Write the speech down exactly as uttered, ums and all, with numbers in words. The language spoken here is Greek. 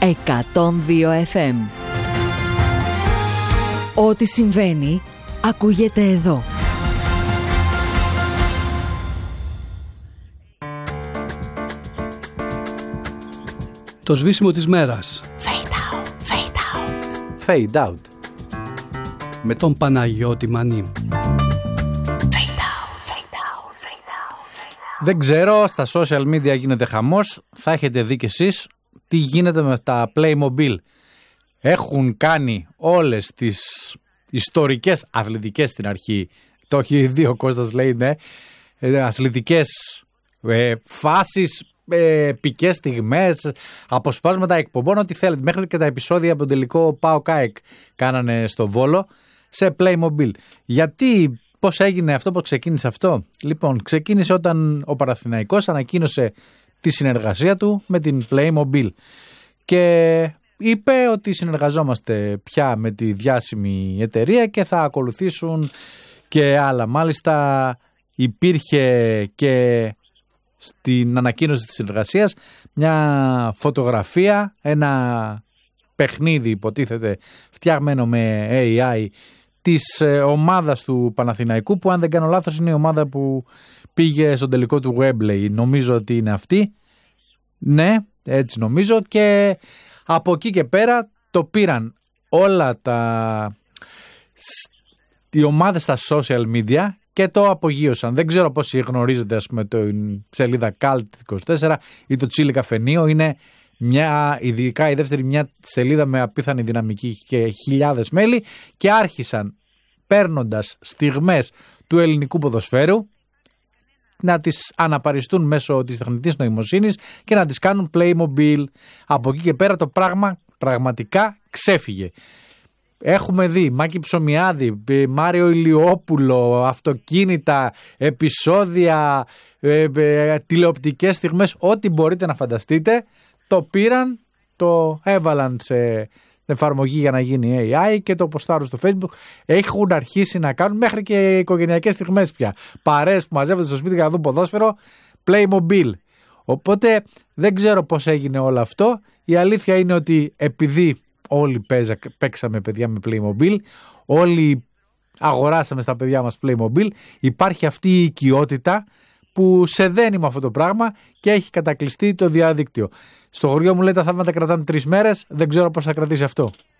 εκατόν δύο εφ εμ. Ό,τι συμβαίνει ακούγεται εδώ. Το σβήσιμο της μέρας. Fade out, fade out. Fade out. Με τον Παναγιώτη Μανί. Δεν ξέρω, στα social media γίνεται χαμός. Θα έχετε δει κι εσείς τι γίνεται με τα Playmobil. Έχουν κάνει όλες τις ιστορικές αθλητικές στην αρχή. Το έχει δει ο Κώστας, λέει, ναι. Αθλητικές ε, φάσεις, ε, επικές στιγμές, αποσπάσματα εκπομπών, ό,τι θέλετε. Μέχρι και τα επεισόδια από τον τελικό ΠΑΟΚ ΑΕΚ κάνανε στο Βόλο σε Playmobil. Γιατί... Πώς έγινε αυτό, πώς ξεκίνησε αυτό? Λοιπόν, ξεκίνησε όταν ο Παναθηναϊκός ανακοίνωσε τη συνεργασία του με την Playmobil και είπε ότι συνεργαζόμαστε πια με τη διάσημη εταιρεία και θα ακολουθήσουν και άλλα. Μάλιστα υπήρχε και στην ανακοίνωση της συνεργασίας μια φωτογραφία, ένα παιχνίδι υποτίθεται φτιαγμένο με έι άι της ομάδας του Παναθηναϊκού, που αν δεν κάνω λάθος είναι η ομάδα που πήγε στον τελικό του Wembley. Νομίζω ότι είναι αυτή. Ναι, έτσι νομίζω. Και από εκεί και πέρα το πήραν όλα τα οι ομάδες στα social media και το απογείωσαν. Δεν ξέρω πόσοι γνωρίζετε, ας πούμε, την σελίδα Cult είκοσι τέσσερα ή το Chili Cafenio. Είναι μια, ειδικά η δεύτερη, μια σελίδα με απίθανη δυναμική και χιλιάδες μέλη, και άρχισαν παίρνοντας στιγμές του ελληνικού ποδοσφαίρου να τις αναπαριστούν μέσω της τεχνητής νοημοσύνης και να τις κάνουν Playmobil. Από εκεί και πέρα το πράγμα πραγματικά ξέφυγε. Έχουμε δει Μάκη Ψωμιάδη, Μάριο Ηλιόπουλο, αυτοκίνητα, επεισόδια, ε, ε, τηλεοπτικές στιγμές, ό,τι μπορείτε να φανταστείτε. Το πήραν, το έβαλαν σε εφαρμογή για να γίνει έι άι και το ποστάρουν στο Facebook. Έχουν αρχίσει να κάνουν μέχρι και οικογενειακές στιγμές πια. Παρέες που μαζεύονται στο σπίτι για να δουν ποδόσφαιρο, Playmobil. Οπότε δεν ξέρω πώς έγινε όλο αυτό. Η αλήθεια είναι ότι επειδή όλοι παίζα, παίξαμε παιδιά με Playmobil, όλοι αγοράσαμε στα παιδιά μας Playmobil, υπάρχει αυτή η οικειότητα που σε δένει με αυτό το πράγμα και έχει κατακλειστεί το διαδίκτυο. Στο χωριό μου λέει τα θαύματα κρατάνε τρεις μέρες, δεν ξέρω πώς θα κρατήσει αυτό.